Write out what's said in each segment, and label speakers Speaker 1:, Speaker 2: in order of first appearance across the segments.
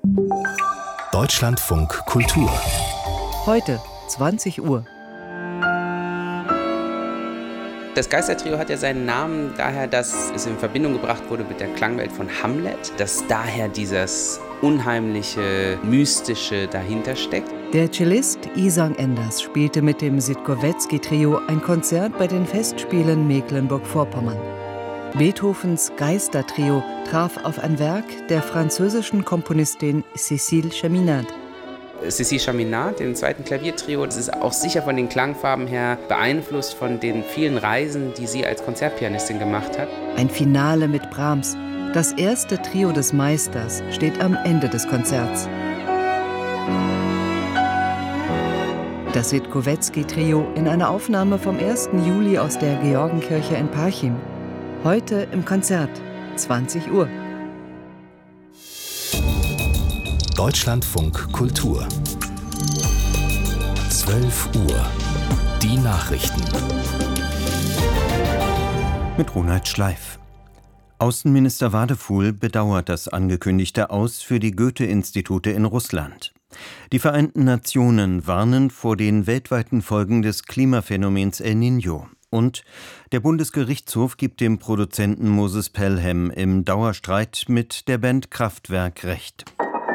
Speaker 1: Deutschlandfunk Kultur.
Speaker 2: Heute, 20 Uhr.
Speaker 3: Das Geistertrio hat ja seinen Namen daher, dass es in Verbindung gebracht wurde mit der Klangwelt von Hamlet, dass daher dieses unheimliche, mystische dahinter steckt.
Speaker 2: Der Cellist Ihsang Enders spielte mit dem Sitkowetzki-Trio ein Konzert bei den Festspielen Mecklenburg-Vorpommern. Beethovens Geistertrio traf auf ein Werk der französischen Komponistin Cécile Chaminade.
Speaker 3: Cécile Chaminade, dem zweiten Klaviertrio, das ist auch sicher von den Klangfarben her beeinflusst von den vielen Reisen, die sie als Konzertpianistin gemacht hat.
Speaker 2: Ein Finale mit Brahms. Das erste Trio des Meisters steht am Ende des Konzerts. Das Sitkowetzki-Trio in einer Aufnahme vom 1. Juli aus der Georgenkirche in Parchim. Heute im Konzert, 20 Uhr.
Speaker 1: Deutschlandfunk Kultur. 12 Uhr. Die Nachrichten.
Speaker 4: Mit Ronald Schleif. Außenminister Wadefuhl bedauert das angekündigte Aus für die Goethe-Institute in Russland. Die Vereinten Nationen warnen vor den weltweiten Folgen des Klimaphänomens El Niño. Und der Bundesgerichtshof gibt dem Produzenten Moses Pelham im Dauerstreit mit der Band Kraftwerk Recht.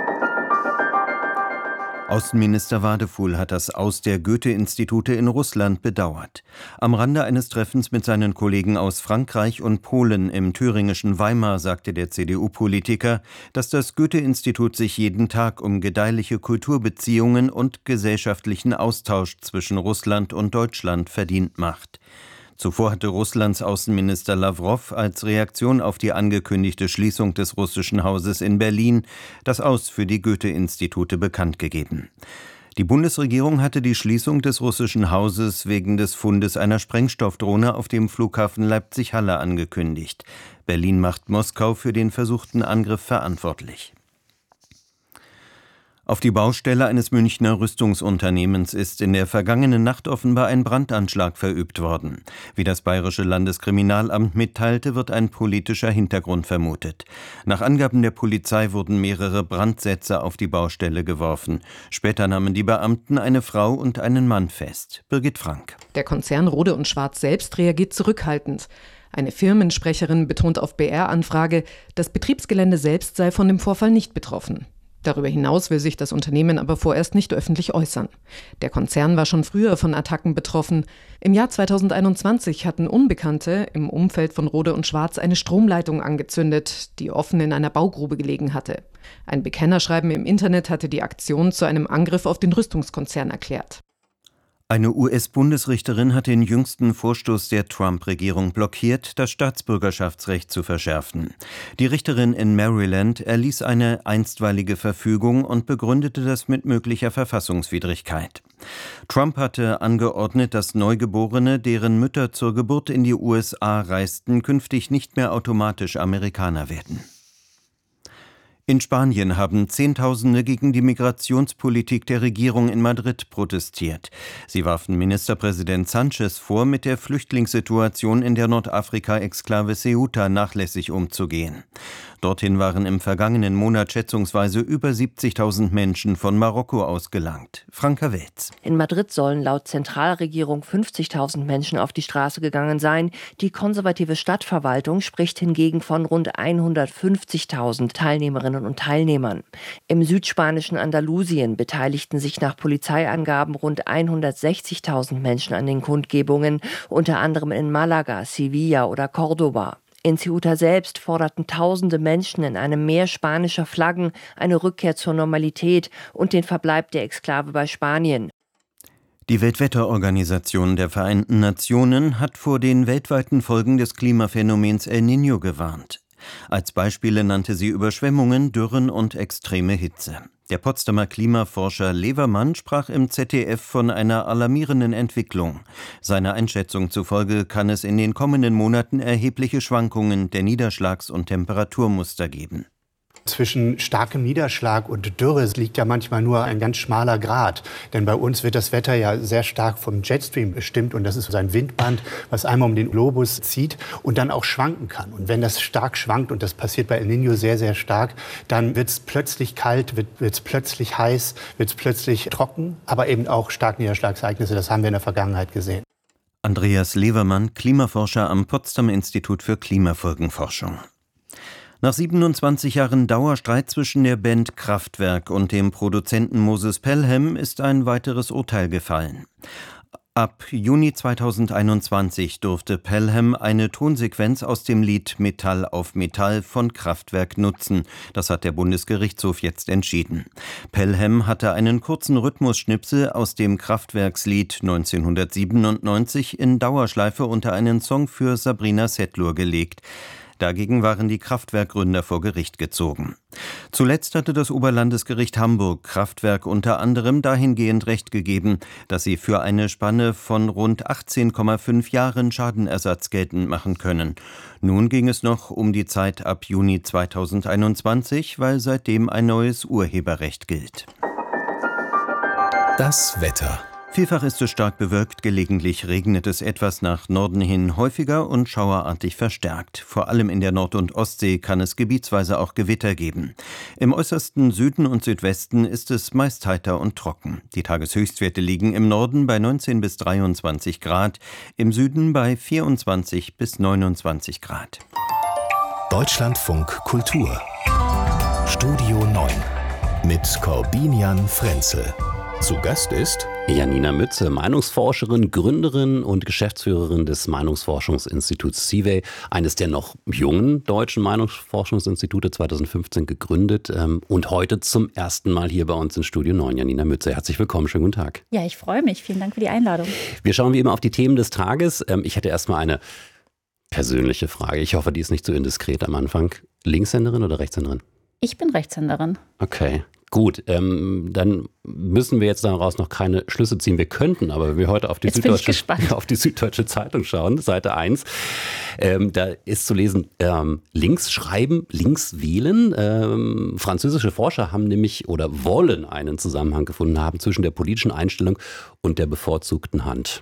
Speaker 4: Außenminister Wadefuhl hat das Aus der Goethe-Institute in Russland bedauert. Am Rande eines Treffens mit seinen Kollegen aus Frankreich und Polen im thüringischen Weimar sagte der CDU-Politiker, dass das Goethe-Institut sich jeden Tag um gedeihliche Kulturbeziehungen und gesellschaftlichen Austausch zwischen Russland und Deutschland verdient macht. Zuvor hatte Russlands Außenminister Lawrow als Reaktion auf die angekündigte Schließung des russischen Hauses in Berlin das Aus für die Goethe-Institute bekannt gegeben. Die Bundesregierung hatte die Schließung des russischen Hauses wegen des Fundes einer Sprengstoffdrohne auf dem Flughafen Leipzig-Halle angekündigt. Berlin macht Moskau für den versuchten Angriff verantwortlich. Auf die Baustelle eines Münchner Rüstungsunternehmens ist in der vergangenen Nacht offenbar ein Brandanschlag verübt worden. Wie das Bayerische Landeskriminalamt mitteilte, wird ein politischer Hintergrund vermutet. Nach Angaben der Polizei wurden mehrere Brandsätze auf die Baustelle geworfen. Später nahmen die Beamten eine Frau und einen Mann fest. Birgit Frank.
Speaker 5: Der Konzern Rohde & Schwarz selbst reagiert zurückhaltend. Eine Firmensprecherin betont auf BR-Anfrage, das Betriebsgelände selbst sei von dem Vorfall nicht betroffen. Darüber hinaus will sich das Unternehmen aber vorerst nicht öffentlich äußern. Der Konzern war schon früher von Attacken betroffen. Im Jahr 2021 hatten Unbekannte im Umfeld von Rohde & Schwarz eine Stromleitung angezündet, die offen in einer Baugrube gelegen hatte. Ein Bekennerschreiben im Internet hatte die Aktion zu einem Angriff auf den Rüstungskonzern erklärt.
Speaker 4: Eine US-Bundesrichterin hat den jüngsten Vorstoß der Trump-Regierung blockiert, das Staatsbürgerschaftsrecht zu verschärfen. Die Richterin in Maryland erließ eine einstweilige Verfügung und begründete das mit möglicher Verfassungswidrigkeit. Trump hatte angeordnet, dass Neugeborene, deren Mütter zur Geburt in die USA reisten, künftig nicht mehr automatisch Amerikaner werden. In Spanien haben Zehntausende gegen die Migrationspolitik der Regierung in Madrid protestiert. Sie warfen Ministerpräsident Sánchez vor, mit der Flüchtlingssituation in der Nordafrika-Exklave Ceuta nachlässig umzugehen. Dorthin waren im vergangenen Monat schätzungsweise über 70.000 Menschen von Marokko aus gelangt. Franka Welz.
Speaker 6: In Madrid sollen laut Zentralregierung 50.000 Menschen auf die Straße gegangen sein. Die konservative Stadtverwaltung spricht hingegen von rund 150.000 Teilnehmerinnen und Teilnehmern. Im südspanischen Andalusien beteiligten sich nach Polizeiangaben rund 160.000 Menschen an den Kundgebungen, unter anderem in Malaga, Sevilla oder Córdoba. In Ceuta selbst forderten tausende Menschen in einem Meer spanischer Flaggen eine Rückkehr zur Normalität und den Verbleib der Exklave bei Spanien.
Speaker 4: Die Weltwetterorganisation der Vereinten Nationen hat vor den weltweiten Folgen des Klimaphänomens El Niño gewarnt. Als Beispiele nannte sie Überschwemmungen, Dürren und extreme Hitze. Der Potsdamer Klimaforscher Levermann sprach im ZDF von einer alarmierenden Entwicklung. Seiner Einschätzung zufolge kann es in den kommenden Monaten erhebliche Schwankungen der Niederschlags- und Temperaturmuster geben.
Speaker 7: Zwischen starkem Niederschlag und Dürre liegt ja manchmal nur ein ganz schmaler Grat. Denn bei uns wird das Wetter ja sehr stark vom Jetstream bestimmt. Und das ist so ein Windband, was einmal um den Globus zieht und dann auch schwanken kann. Und wenn das stark schwankt, und das passiert bei El Niño sehr, sehr stark, dann wird es plötzlich kalt, wird es plötzlich heiß, wird es plötzlich trocken, aber eben auch Starkniederschlagsereignisse. Das haben wir in der Vergangenheit gesehen.
Speaker 4: Andreas Levermann, Klimaforscher am Potsdamer Institut für Klimafolgenforschung. Nach 27 Jahren Dauerstreit zwischen der Band Kraftwerk und dem Produzenten Moses Pelham ist ein weiteres Urteil gefallen. Ab Juni 2021 durfte Pelham eine Tonsequenz aus dem Lied Metall auf Metall von Kraftwerk nutzen. Das hat der Bundesgerichtshof jetzt entschieden. Pelham hatte einen kurzen Rhythmusschnipsel aus dem Kraftwerkslied 1997 in Dauerschleife unter einen Song für Sabrina Setlur gelegt. Dagegen waren die Kraftwerkgründer vor Gericht gezogen. Zuletzt hatte das Oberlandesgericht Hamburg Kraftwerk unter anderem dahingehend Recht gegeben, dass sie für eine Spanne von rund 18,5 Jahren Schadenersatz geltend machen können. Nun ging es noch um die Zeit ab Juni 2021, weil seitdem ein neues Urheberrecht gilt.
Speaker 1: Das Wetter.
Speaker 4: Vielfach ist es stark bewölkt, gelegentlich regnet es etwas nach Norden hin häufiger und schauerartig verstärkt. Vor allem in der Nord- und Ostsee kann es gebietsweise auch Gewitter geben. Im äußersten Süden und Südwesten ist es meist heiter und trocken. Die Tageshöchstwerte liegen im Norden bei 19 bis 23 Grad, im Süden bei 24 bis 29 Grad.
Speaker 1: Deutschlandfunk Kultur. Studio 9 mit Corbinian Frenzel. Zu Gast ist
Speaker 8: Janina Mütze, Meinungsforscherin, Gründerin und Geschäftsführerin des Meinungsforschungsinstituts CIVE, eines der noch jungen deutschen Meinungsforschungsinstitute, 2015 gegründet und heute zum ersten Mal hier bei uns in Studio 9. Janina Mütze, herzlich willkommen, schönen guten Tag.
Speaker 9: Ja, ich freue mich. Vielen Dank für die Einladung.
Speaker 8: Wir schauen wie immer auf die Themen des Tages. Ich hätte erstmal eine persönliche Frage. Ich hoffe, die ist nicht zu indiskret am Anfang. Linkshänderin oder Rechtshänderin?
Speaker 9: Ich bin Rechtshänderin.
Speaker 8: Okay. Gut, dann müssen wir jetzt daraus noch keine Schlüsse ziehen. Wir könnten, aber wenn wir heute auf die Süddeutsche Zeitung schauen, Seite 1, da ist zu lesen, links schreiben, links wählen. Französische Forscher haben nämlich oder wollen einen Zusammenhang gefunden haben zwischen der politischen Einstellung und der bevorzugten Hand.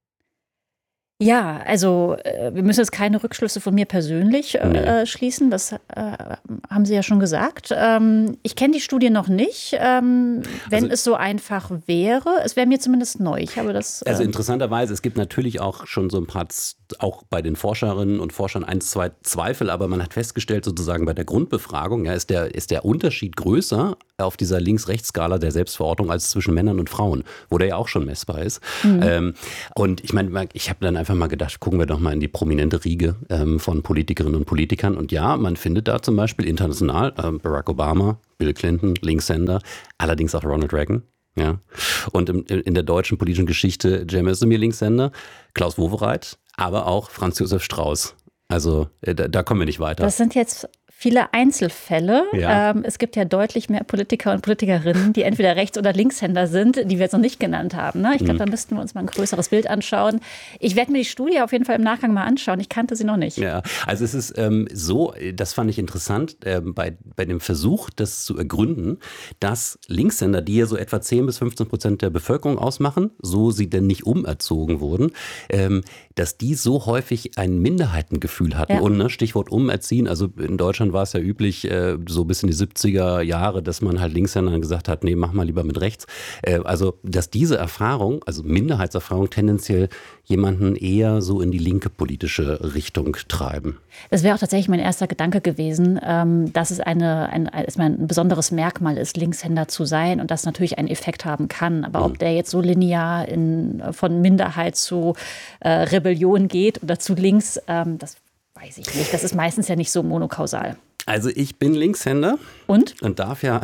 Speaker 9: Ja, also wir müssen jetzt keine Rückschlüsse von mir persönlich schließen, das haben Sie ja schon gesagt. Ich kenne die Studie noch nicht, wenn es so einfach wäre. Es wäre mir zumindest neu. Ich habe das.
Speaker 8: Also interessanterweise, es gibt natürlich auch schon so ein paar, auch bei den Forscherinnen und Forschern 1, 2 Zweifel, aber man hat festgestellt, sozusagen bei der Grundbefragung, ja, ist der Unterschied größer auf dieser Links-Rechts-Skala der Selbstverortung als zwischen Männern und Frauen, wo der ja auch schon messbar ist. Und ich meine, ich habe dann einfach mal gedacht, gucken wir doch mal in die prominente Riege von Politikerinnen und Politikern. Und ja, man findet da zum Beispiel international Barack Obama, Bill Clinton, Linkshänder, allerdings auch Ronald Reagan. Ja. Und in der deutschen politischen Geschichte Cem Özdemir, Linkshänder, Klaus Wowereit, aber auch Franz Josef Strauß. Also da kommen wir nicht weiter.
Speaker 9: Das sind jetzt viele Einzelfälle. Ja. Es gibt ja deutlich mehr Politiker und Politikerinnen, die entweder Rechts- oder Linkshänder sind, die wir jetzt noch nicht genannt haben. Ne? Ich glaube, da müssten wir uns mal ein größeres Bild anschauen. Ich werde mir die Studie auf jeden Fall im Nachgang mal anschauen. Ich kannte sie noch nicht.
Speaker 8: Ja, also es ist so, das fand ich interessant, bei dem Versuch, das zu ergründen, dass Linkshänder, die ja so etwa 10-15% der Bevölkerung ausmachen, so sie denn nicht umerzogen wurden, dass die so häufig ein Minderheitengefühl hatten. Ja. Und Stichwort umerziehen, also in Deutschland war es ja üblich, so bis in die 70er Jahre, dass man halt Linkshändern gesagt hat, nee, mach mal lieber mit rechts. Also, dass diese Erfahrung, also Minderheitserfahrung, tendenziell jemanden eher so in die linke politische Richtung treiben.
Speaker 9: Das wäre auch tatsächlich mein erster Gedanke gewesen, dass es ein besonderes Merkmal ist, Linkshänder zu sein und das natürlich einen Effekt haben kann. Aber ob der jetzt so linear von Minderheit zu Rebellion geht oder zu links, das weiß ich nicht. Das ist meistens ja nicht so monokausal.
Speaker 8: Also ich bin Linkshänder.
Speaker 9: Und
Speaker 8: darf ja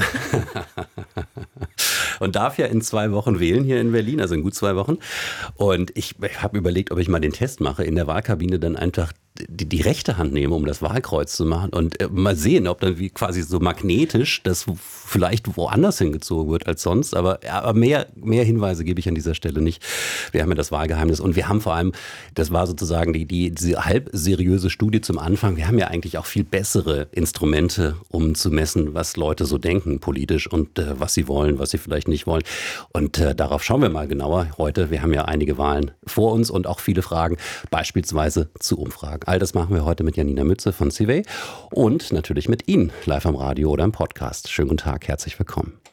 Speaker 8: in 2 Wochen wählen hier in Berlin, also in gut 2 Wochen. Und ich habe überlegt, ob ich mal den Test mache, in der Wahlkabine dann einfach die rechte Hand nehme, um das Wahlkreuz zu machen und mal sehen, ob dann wie quasi so magnetisch das vielleicht woanders hingezogen wird als sonst. Aber mehr Hinweise gebe ich an dieser Stelle nicht. Wir haben ja das Wahlgeheimnis und wir haben vor allem, das war sozusagen diese halb seriöse Studie zum Anfang, wir haben ja eigentlich auch viel bessere Instrumente, um zu messen, was Leute so denken politisch und was sie wollen, was sie vielleicht nicht wollen. Und darauf schauen wir mal genauer heute. Wir haben ja einige Wahlen vor uns und auch viele Fragen, beispielsweise zu Umfragen. All das machen wir heute mit Janina Mütze von CIVE und natürlich mit Ihnen, live am Radio oder im Podcast. Schönen guten Tag, herzlich willkommen.